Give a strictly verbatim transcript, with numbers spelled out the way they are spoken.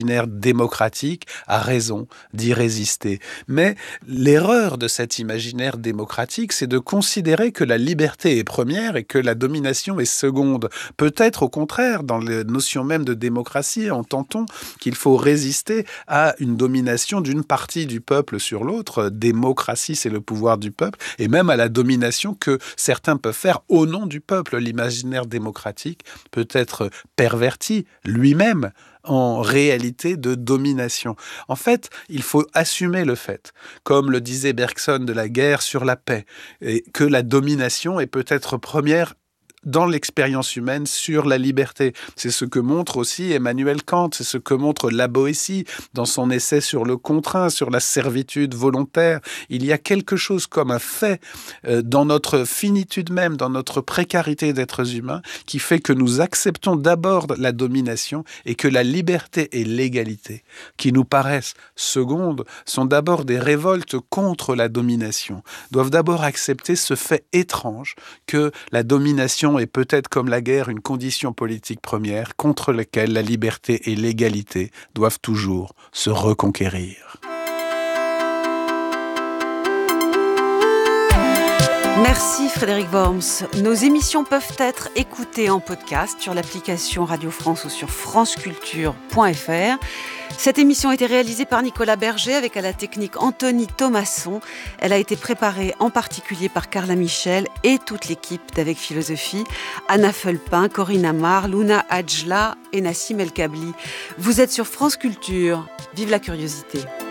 L'imaginaire démocratique a raison d'y résister. Mais l'erreur de cet imaginaire démocratique, c'est de considérer que la liberté est première et que la domination est seconde. Peut-être au contraire, dans les notions même de démocratie, entend-on qu'il faut résister à une domination d'une partie du peuple sur l'autre. Démocratie, c'est le pouvoir du peuple, et même à la domination que certains peuvent faire au nom du peuple. L'imaginaire démocratique peut être perverti lui-même en réalité de domination. En fait, il faut assumer le fait, comme le disait Bergson de la guerre sur la paix, et que la domination est peut-être première dans l'expérience humaine sur la liberté. C'est ce que montre aussi Emmanuel Kant, c'est ce que montre La Boétie dans son essai sur le contraint, sur la servitude volontaire. Il y a quelque chose comme un fait euh, dans notre finitude même, dans notre précarité d'êtres humains, qui fait que nous acceptons d'abord la domination et que la liberté et l'égalité, qui nous paraissent secondes, sont d'abord des révoltes contre la domination, doivent d'abord accepter ce fait étrange que la domination est peut-être comme la guerre une condition politique première contre laquelle la liberté et l'égalité doivent toujours se reconquérir. Merci Frédéric Worms. Nos émissions peuvent être écoutées en podcast sur l'application Radio France ou sur franceculture point f r. Cette émission a été réalisée par Nicolas Berger avec à la technique Anthony Thomasson. Elle a été préparée en particulier par Carla Michel et toute l'équipe d'Avec Philosophie, Anna Fulpin, Corinne Amar, Luna Adjla et Nassim El Kabli. Vous êtes sur France Culture. Vive la curiosité.